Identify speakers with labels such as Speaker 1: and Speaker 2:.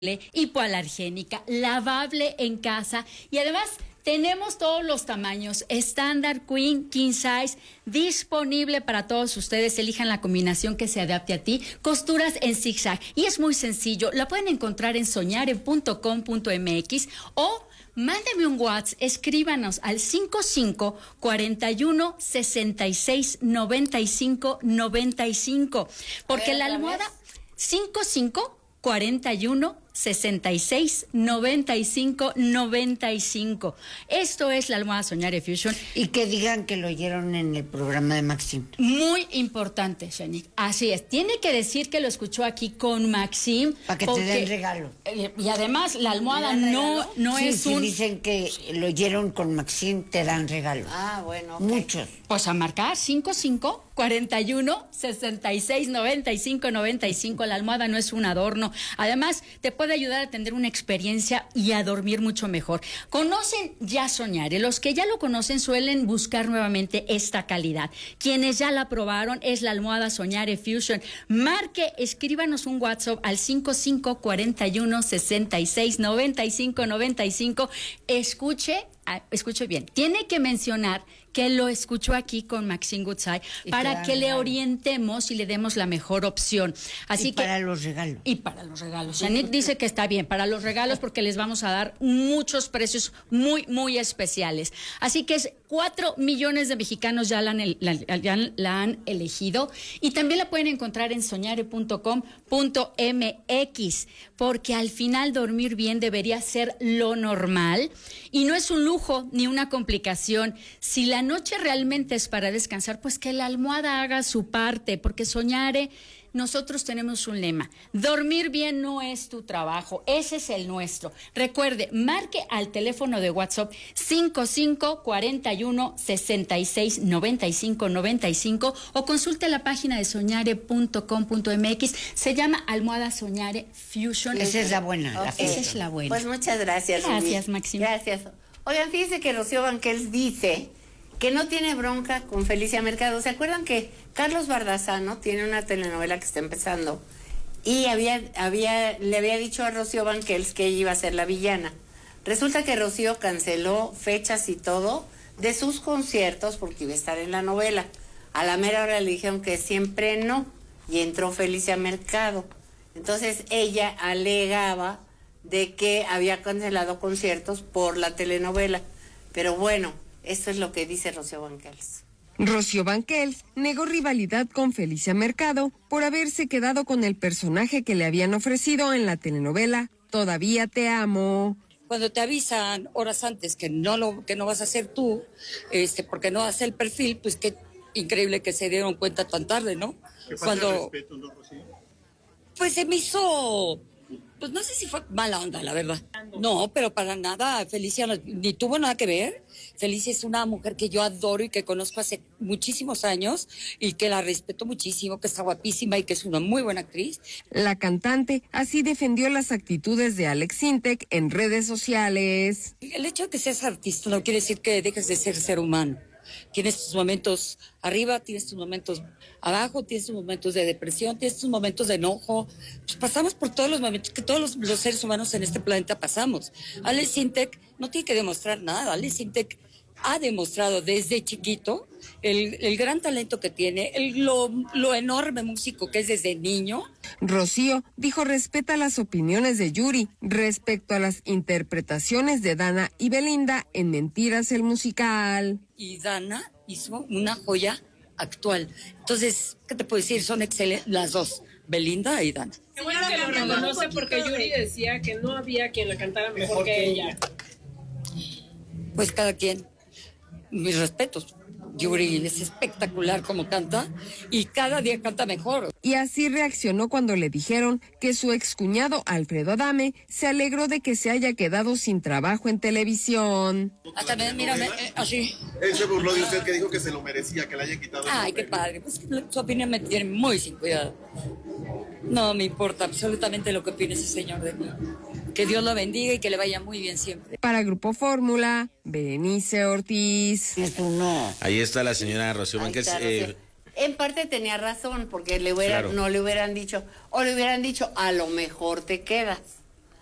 Speaker 1: hipoalergénica, lavable en casa y además tenemos todos los tamaños, estándar, queen, king size, disponible para todos ustedes. Elijan la combinación que se adapte a ti. Costuras en zigzag y es muy sencillo. La pueden encontrar en soñare.com.mx o mándeme un WhatsApp, escríbanos al 55 41 66 95 95, porque la almohada 55 41 66 95 95. Esto es la almohada Soñare Fusion.
Speaker 2: Y que digan que lo oyeron en el programa de Maxim.
Speaker 1: Muy importante, Shanique. Así es. Tiene que decir que lo escuchó aquí con Maxim.
Speaker 2: Para que te den regalo.
Speaker 1: Y además, la almohada no
Speaker 2: sí,
Speaker 1: es un...
Speaker 2: Si dicen que lo oyeron con Maxim, te dan regalo.
Speaker 3: Ah, bueno. Okay.
Speaker 2: Muchos.
Speaker 1: Pues a marcar 55 41 66 95 95. La almohada no es un adorno. Además, te puede ayudar a tener una experiencia y a dormir mucho mejor. Conocen ya Soñare. Los que ya lo conocen suelen buscar nuevamente esta calidad. Quienes ya la probaron es la almohada Soñare Fusion. Marque, escríbanos un WhatsApp al 55 41 66 95 95. Escuche bien. Tiene que mencionar que lo escuchó aquí con Maxim Goodside para que le orientemos y le demos la mejor opción. Así
Speaker 2: y para los regalos.
Speaker 1: Y para los regalos. Shanique dice que está bien para los regalos porque les vamos a dar muchos precios muy, muy especiales. Así que 4 millones de mexicanos ya la han elegido y también la pueden encontrar en soñare.com.mx, porque al final dormir bien debería ser lo normal y no es un lujo ni una complicación. Si la noche realmente es para descansar, pues que la almohada haga su parte, porque Soñare, nosotros tenemos un lema: dormir bien no es tu trabajo, ese es el nuestro. Recuerde, marque al teléfono de WhatsApp 55 41 66 95 95 o consulte la página de soñare.com.mx. Se llama almohada Soñare Fusion.
Speaker 2: Esa es la buena.
Speaker 3: Okay.
Speaker 1: Esa es la buena.
Speaker 3: Pues muchas gracias.
Speaker 1: Gracias, Maxim.
Speaker 3: Gracias. Oigan, fíjense que Rocío Banquels dice que no tiene bronca con Felicia Mercado. ¿Se acuerdan que Carlos Bardazano tiene una telenovela que está empezando y le había dicho a Rocío Banquels que ella iba a ser la villana? Resulta que Rocío canceló fechas y todo de sus conciertos porque iba a estar en la novela. A la mera hora le dijeron que siempre no y entró Felicia Mercado. Entonces ella alegaba de que había cancelado conciertos por la telenovela. Pero bueno, esto es lo que dice Rocío Banquels.
Speaker 4: Rocío Banquels negó rivalidad con Felicia Mercado por haberse quedado con el personaje que le habían ofrecido en la telenovela Todavía te amo.
Speaker 5: Cuando te avisan horas antes que no vas a hacer tú, porque no hace el perfil, pues qué increíble que se dieron cuenta tan tarde, ¿no?
Speaker 6: ¿Qué falta de respeto, no, Rocío?
Speaker 5: Pues se me hizo... Pues no sé si fue mala onda, la verdad. No, pero para nada. Felicia ni tuvo nada que ver. Felicia es una mujer que yo adoro y que conozco hace muchísimos años y que la respeto muchísimo, que está guapísima y que es una muy buena actriz.
Speaker 4: La cantante así defendió las actitudes de Alex Sintek en redes sociales.
Speaker 5: El hecho de que seas artista no quiere decir que dejes de ser humano. Tienes tus momentos arriba, tienes tus momentos abajo, tienes tus momentos de depresión, tienes tus momentos de enojo. Pues pasamos por todos los momentos que todos los seres humanos en este planeta pasamos. Alex Sintek no tiene que demostrar nada. Alex Sintek ha demostrado desde chiquito el gran talento que tiene, lo enorme músico que es desde niño.
Speaker 4: Rocío dijo respeta las opiniones de Yuri respecto a las interpretaciones de Dana y Belinda en Mentiras el musical.
Speaker 5: Y Dana hizo una joya actual. Entonces, ¿qué te puedo decir? Son excelentes las dos, Belinda y Dana.
Speaker 7: Qué bueno que lo reconoce porque Yuri decía que no había quien la cantara mejor que ella.
Speaker 5: Pues cada quien, mis respetos. Yuri es espectacular como canta y cada día canta mejor.
Speaker 4: Y así reaccionó cuando le dijeron que su excuñado Alfredo Adame se alegró de que se haya quedado sin trabajo en televisión.
Speaker 5: Hasta mírame, así.
Speaker 6: Él se burló de usted, que dijo que se lo merecía, que le haya quitado.
Speaker 5: Ay, qué padre. Pues su opinión me tiene muy sin cuidado. No me importa absolutamente lo que opine ese señor de mí. Que Dios lo bendiga y que le vaya muy bien siempre.
Speaker 4: Para Grupo Fórmula, Berenice Ortiz.
Speaker 8: Ahí está la señora Rocío Banquels.
Speaker 3: En parte tenía razón, porque no le hubieran dicho, o le hubieran dicho, a lo mejor te quedas.